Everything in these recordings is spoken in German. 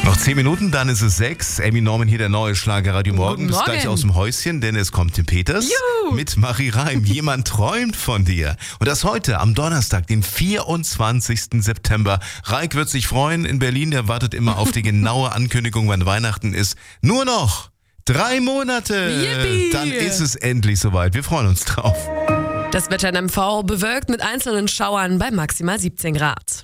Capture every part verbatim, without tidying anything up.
Noch zehn Minuten, dann ist es sechs. Amy Norman hier, der neue Schlager Radio Morgen. Bis gleich aus dem Häuschen, denn es kommt Tim Peters Juhu. mit Marie Reim. Jemand träumt von dir. Und das heute, am Donnerstag, den vierundzwanzigsten September. Reik wird sich freuen. In Berlin, der wartet immer auf die genaue Ankündigung, wann Weihnachten ist. Nur noch drei Monate. Yippie. Dann ist es endlich soweit. Wir freuen uns drauf. Das Wetter in M V bewölkt mit einzelnen Schauern bei maximal siebzehn Grad.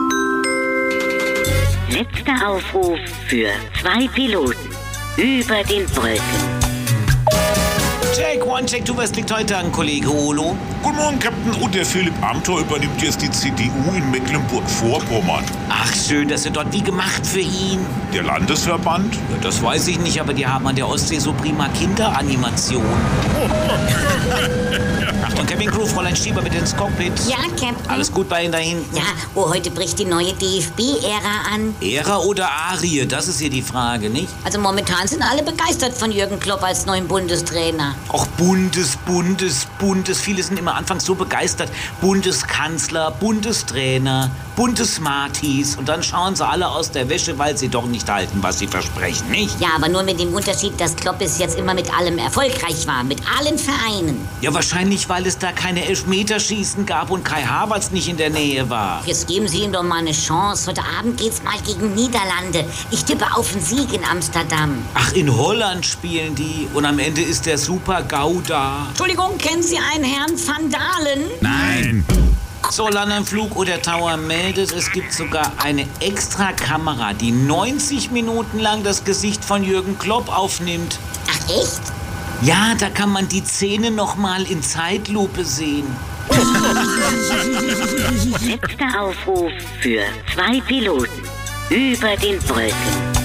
Letzter Aufruf für zwei Piloten über den Wolken. Take one, take two, was liegt heute an, Kollege Olo? Guten Morgen, Captain. Und der Philipp Amthor übernimmt jetzt die C D U in Mecklenburg-Vorpommern. Ach, schön, das wird dort wie gemacht für ihn. Der Landesverband? Ja, das weiß ich nicht, aber die haben an der Ostsee so prima Kinderanimation. Achtung, Cabin Crew, Fräulein Schieber, bitte ins Cockpit. Ja, Captain. Alles gut bei Ihnen da hinten? Ja, oh, heute bricht die neue D F B-Ära an. Ära oder Arie, das ist hier die Frage, nicht? Also momentan sind alle begeistert von Jürgen Klopp als neuen Bundestrainer. Och, Bundes, Bundes, Bundes. Viele sind immer anfangs so begeistert. Bundeskanzler, Bundestrainer, Bundesmartis. Und dann schauen sie alle aus der Wäsche, weil sie doch nicht halten, was sie versprechen, nicht? Ja, aber nur mit dem Unterschied, dass Klopp bis jetzt immer mit allem erfolgreich war. Mit allen Vereinen. Ja, wahrscheinlich, weil es da keine Elfmeterschießen gab und Kai Havertz nicht in der Nähe war. Jetzt geben Sie ihm doch mal eine Chance. Heute Abend geht's mal gegen Niederlande. Ich tippe auf einen Sieg in Amsterdam. Ach, in Holland spielen die. Und am Ende ist der Super-GAU da. Entschuldigung, kennen Sie einen Herrn Van Dalen? Nein. So, Landenflug oder Tower meldet, es gibt sogar eine extra Kamera, die neunzig Minuten lang das Gesicht von Jürgen Klopp aufnimmt. Ach, echt? Ja, da kann man die Szene noch mal in Zeitlupe sehen. Letzter Aufruf für zwei Piloten über den Wolken.